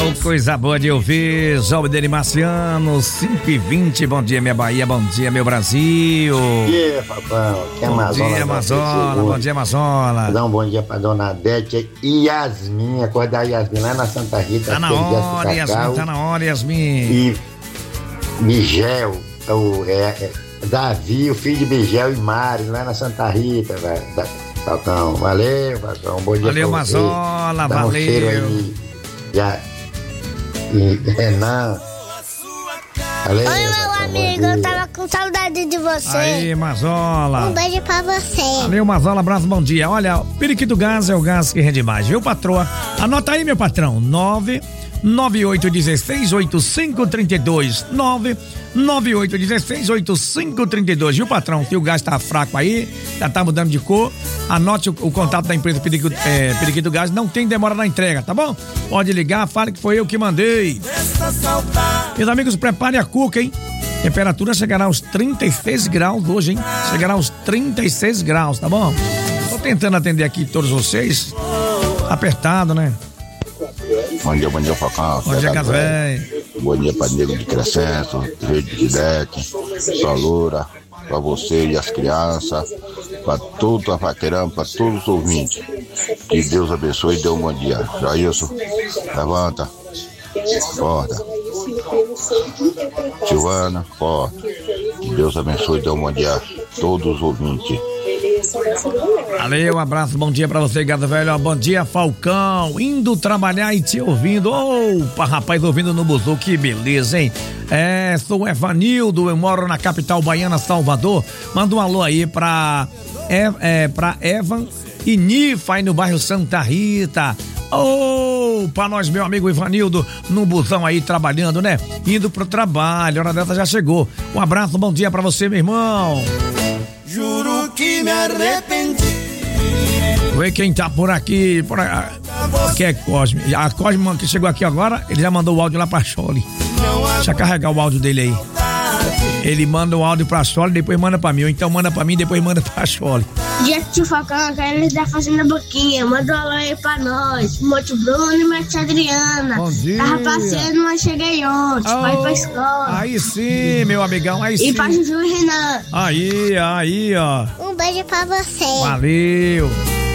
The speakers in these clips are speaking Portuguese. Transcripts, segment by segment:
Oh, coisa boa de ouvir. João dele Marciano, 5h20. Bom dia, minha Bahia. Bom dia, meu Brasil. Bom dia, Fabão. Bom dia, Amazola. Bom dia, Amazola. Dá um bom dia pra dona Adete e Yasmin. Acordar Yasmin lá na Santa Rita. Tá na hora, Yasmin. Tá na hora, Yasmin. E Miguel, Davi, o filho de Miguel e Mário, lá na Santa Rita, velho. Falcão, valeu, Falcão. Bom dia. Valeu, Mazola, valeu. Um cheiro aí. E Renan. Valeu, oi, meu amigo, eu tava com saudade de você. Aí, Mazola. Um beijo pra você. Valeu, Mazola, abraço, bom dia. Olha, o periquito gás é o gás que rende mais, viu, patroa? Anota aí, meu patrão, 998168532, 998168532, viu, patrão? Que o gás tá fraco aí, já tá mudando de cor. Anote o contato da empresa Periquito Gás, não tem demora na entrega, tá bom? Pode ligar, fale que foi eu que mandei. Meus amigos, prepare a cuca, hein? Temperatura chegará aos 36 graus hoje, hein? Chegará aos 36 graus, tá bom? Tô tentando atender aqui todos vocês. Apertado, né? Bom dia, Falcão. Bom dia, Casvé. Bom dia pra Nego de Crescento, Rede de Dete, pra Loura, pra você e as crianças, pra tudo a Vaqueirão, pra todos os ouvintes. Que Deus abençoe e dê um bom dia. Jailson, levanta, acorda. Silvana, acorda. Que Deus abençoe e dê um bom dia a todos os ouvintes. Valeu, um abraço, bom dia pra você, gado velho. Bom dia, Falcão, indo trabalhar e te ouvindo. Opa, rapaz, ouvindo no buzu, que beleza, hein? Sou o Evanildo, eu moro na capital baiana, Salvador. Manda um alô aí pra Evan e Nifa aí no bairro Santa Rita. Pra nós, meu amigo Ivanildo, no busão aí trabalhando, né? Indo pro trabalho, hora dessa já chegou. Um abraço, bom dia pra você, meu irmão. Juro que me arrependi. Vê quem tá por aqui, que é Cosme. A Cosme que chegou aqui agora, ele já mandou o áudio lá pra Chole. Deixa eu carregar o áudio dele aí. Ele manda o áudio pra Chole, depois manda pra mim. Ou então manda pra mim, depois manda pra Chole. Dia que o Falcão, eles da Fazenda Boquinha. Manda um alô aí pra nós. Mote Bruno e Mote Adriana. Bom dia. Tava passeando, mas cheguei ontem. Vai pra escola. Aí sim, meu amigão, aí sim. E pra Juju e Renan. Aí, ó. Um beijo pra você. Valeu.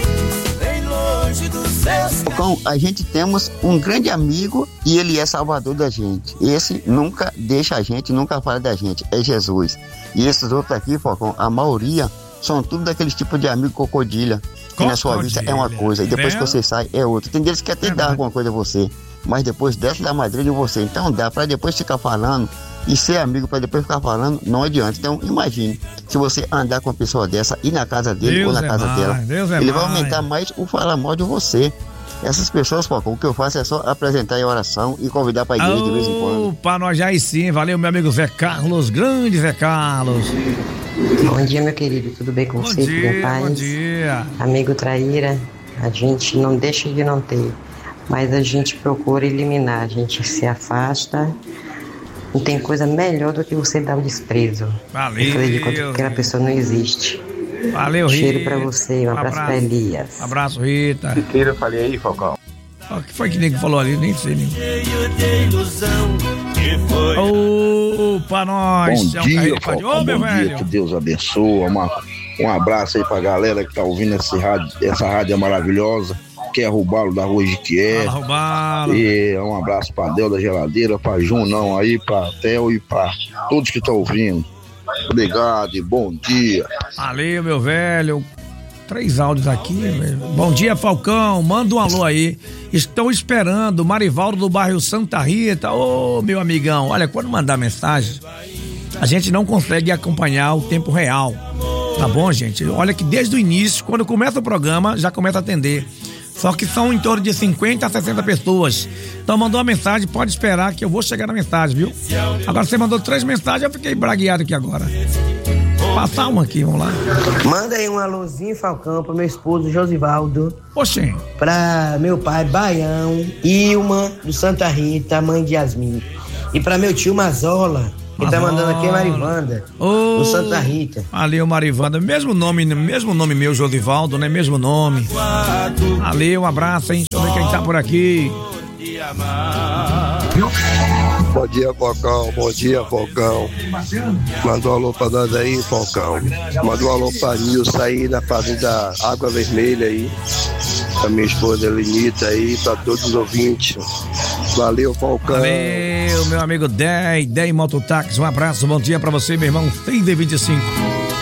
Falcão, a gente temos um grande amigo e ele é salvador da gente. Esse nunca deixa a gente, nunca fala da gente, é Jesus. E esses outros aqui, Falcão, a maioria são tudo daqueles tipos de amigo cocodilha, que na sua vista é uma coisa e depois que você sai é outra. Tem deles que até dá alguma coisa a você, mas depois desce da madrinha de você. Então dá pra depois ficar falando e ser amigo pra depois ficar falando, não adianta. Então imagine, se você andar com uma pessoa dessa, ir na casa dele Deus ou na casa dela, ele vai mais. aumentar mais o falar mal de você. Essas pessoas, Falcão, o que eu faço é só apresentar em oração e convidar pra igreja de vez em quando. Pra nós já aí sim, valeu meu amigo Zé Carlos, grande Zé Carlos. Bom dia, meu querido, tudo bem com você? Tudo em paz? Bom dia. Amigo traíra, a gente não deixa de não ter, mas a gente procura eliminar, a gente se afasta. Não tem coisa melhor do que você dar o desprezo. Valeu. Fazer de conta que aquela pessoa não existe. Valeu, Rita. Cheiro pra você, um abraço pra Elias. Abraço, Rita. Que eu falei aí, Falcão? O que foi que nego falou ali? Nem sei, nego. Pra nós. Bom dia, Falcão. Bom dia, que Deus abençoe. Um abraço aí pra galera que tá ouvindo essa rádio maravilhosa. Que é Rubalo da Rua Jiquié. E um abraço pra Del da Geladeira, pra Junão aí, pra Theo e pra todos que estão ouvindo. Obrigado e bom dia. Valeu, meu velho. 3 áudios aqui, velho. Bom dia, Falcão. Manda um alô aí. Estou esperando. Marivaldo do bairro Santa Rita. Ô, meu amigão. Olha, quando mandar mensagem, a gente não consegue acompanhar o tempo real. Tá bom, gente? Olha que desde o início, quando começa o programa, já começa a atender. Só que são em torno de 50 a 60 pessoas. Então mandou uma mensagem, pode esperar que eu vou chegar na mensagem, viu? Agora você mandou 3 mensagens, eu fiquei bragueado aqui agora. Passar uma aqui, vamos lá. Manda aí um alôzinho, Falcão, pro meu esposo Josivaldo. Oxê. Pra meu pai Baião, Ilma do Santa Rita, mãe de Yasmin. E pra meu tio Mazola. Quem tá mandando aqui é Marivanda, do Santa Rita. Valeu, Marivanda. Mesmo nome meu, Josivaldo, né? Mesmo nome. Valeu, um abraço, hein? Deixa eu ver quem tá por aqui. Bom dia, Falcão. Bom dia, Falcão. Manda um alô pra nós aí, Falcão. Manda um alô pra Nilson aí na fazenda Água Vermelha aí. Pra minha esposa Elenita aí, pra todos os ouvintes. Valeu, Falcão. Valeu, meu amigo 10 Mototáxi. Um abraço, bom dia pra você, meu irmão. Feide 25.